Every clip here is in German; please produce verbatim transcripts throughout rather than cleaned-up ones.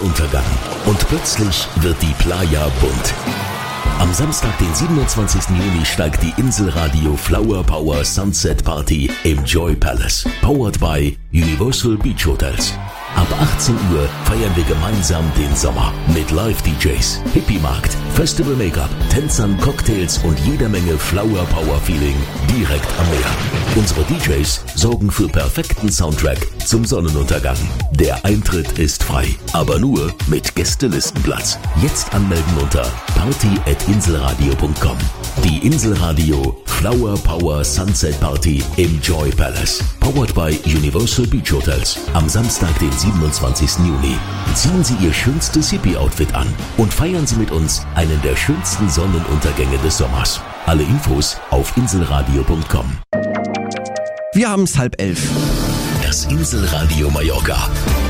Sonnenuntergang und plötzlich wird die Playa bunt. Am Samstag, den siebenundzwanzigsten Juni, steigt die Inselradio Flower Power Sunset Party im Joy Palace. Powered by Universal Beach Hotels. Ab achtzehn Uhr feiern wir gemeinsam den Sommer mit Live-D Js, Hippie-Markt, Festival-Make-up, Tänzern, Cocktails und jeder Menge Flower-Power-Feeling direkt am Meer. Unsere D Js sorgen für perfekten Soundtrack zum Sonnenuntergang. Der Eintritt ist frei, aber nur mit Gästelistenplatz. Jetzt anmelden unter party at inselradio punkt com. Die Inselradio Flower Power Sunset Party im Joy Palace. Powered by Universal Beach Hotels. Am Samstag, den siebenundzwanzigsten Juni. Ziehen Sie Ihr schönstes Hippie-Outfit an und feiern Sie mit uns einen der schönsten Sonnenuntergänge des Sommers. Alle Infos auf inselradio punkt com. Wir haben es halb elf. Das Inselradio Mallorca.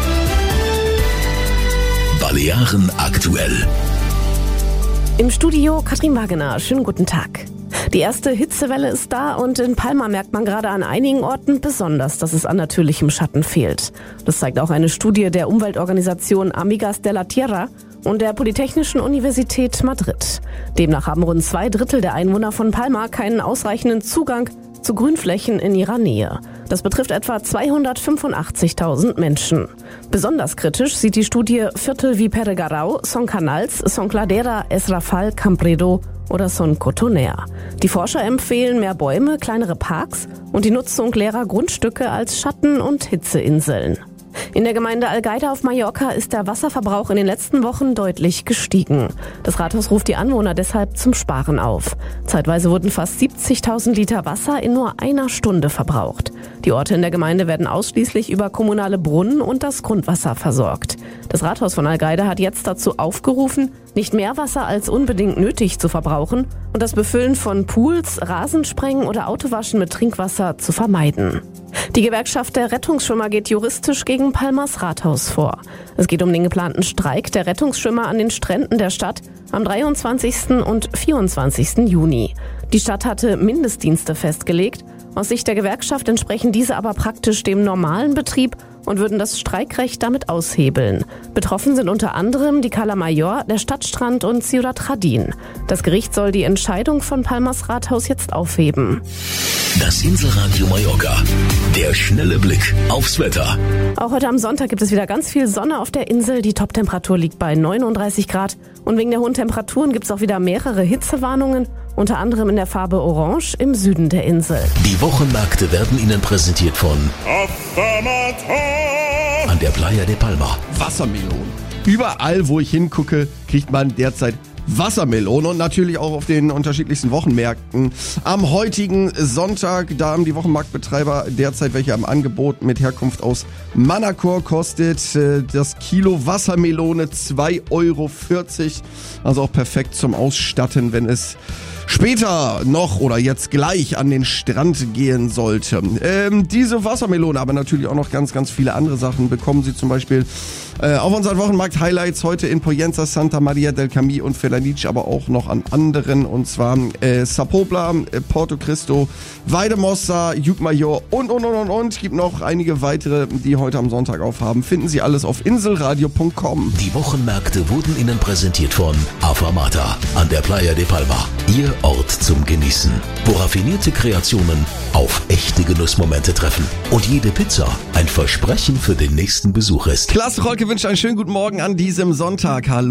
Balearen aktuell. Im Studio Katrin Wagener. Schönen guten Tag. Die erste Hitzewelle ist da und in Palma merkt man gerade an einigen Orten besonders, dass es an natürlichem Schatten fehlt. Das zeigt auch eine Studie der Umweltorganisation Amigas de la Tierra und der Polytechnischen Universität Madrid. Demnach haben rund zwei Drittel der Einwohner von Palma keinen ausreichenden Zugang zu Grünflächen in ihrer Nähe. Das betrifft etwa zweihundertfünfundachtzigtausend Menschen. Besonders kritisch sieht die Studie Viertel wie Peregarau, Son Canals, Son Cladera, Es Rafal, Campredó oder Son Cotonera. Die Forscher empfehlen mehr Bäume, kleinere Parks und die Nutzung leerer Grundstücke als Schatten- und Hitzeinseln. In der Gemeinde Algaida auf Mallorca ist der Wasserverbrauch in den letzten Wochen deutlich gestiegen. Das Rathaus ruft die Anwohner deshalb zum Sparen auf. Zeitweise wurden fast siebzigtausend Liter Wasser in nur einer Stunde verbraucht. Die Orte in der Gemeinde werden ausschließlich über kommunale Brunnen und das Grundwasser versorgt. Das Rathaus von Algaida hat jetzt dazu aufgerufen, nicht mehr Wasser als unbedingt nötig zu verbrauchen und das Befüllen von Pools, Rasensprengen oder Autowaschen mit Trinkwasser zu vermeiden. Die Gewerkschaft der Rettungsschwimmer geht juristisch gegen Palmas Rathaus vor. Es geht um den geplanten Streik der Rettungsschwimmer an den Stränden der Stadt am dreiundzwanzigsten und vierundzwanzigsten Juni. Die Stadt hatte Mindestdienste festgelegt. Aus Sicht der Gewerkschaft entsprechen diese aber praktisch dem normalen Betrieb und würden das Streikrecht damit aushebeln. Betroffen sind unter anderem die Cala Mayor, der Stadtstrand und Ciudad Jardín. Das Gericht soll die Entscheidung von Palmas Rathaus jetzt aufheben. Das Inselradio Mallorca. Der schnelle Blick aufs Wetter. Auch heute am Sonntag gibt es wieder ganz viel Sonne auf der Insel. Die Toptemperatur liegt bei neununddreißig Grad. Und wegen der hohen Temperaturen gibt es auch wieder mehrere Hitzewarnungen. Unter anderem in der Farbe Orange im Süden der Insel. Die Wochenmärkte werden Ihnen präsentiert von an der Playa de Palma. Wassermelonen. Überall, wo ich hingucke, kriegt man derzeit Wassermelone und natürlich auch auf den unterschiedlichsten Wochenmärkten. Am heutigen Sonntag, da haben die Wochenmarktbetreiber derzeit welche am Angebot mit Herkunft aus Manacor, kostet das Kilo Wassermelone zwei Euro vierzig. Also auch perfekt zum Ausstatten, wenn es später noch oder jetzt gleich an den Strand gehen sollte. Ähm, diese Wassermelone, aber natürlich auch noch ganz, ganz viele andere Sachen bekommen Sie zum Beispiel äh, auf unseren Wochenmarkt-Highlights heute in Poyenza, Santa Maria del Camí und Felanitsch, aber auch noch an anderen, und zwar äh, Sapobla, äh, Porto Cristo, Valldemossa, Llucmajor und, und, und, und, und. Es gibt noch einige weitere, die heute am Sonntag aufhaben. Finden Sie alles auf inselradio punkt com. Die Wochenmärkte wurden Ihnen präsentiert von Afamata an der Playa de Palma. Ihr Ort zum Genießen, wo raffinierte Kreationen auf echte Genussmomente treffen und jede Pizza ein Versprechen für den nächsten Besuch ist. Klaas Rolke wünscht einen schönen guten Morgen an diesem Sonntag. Hallo.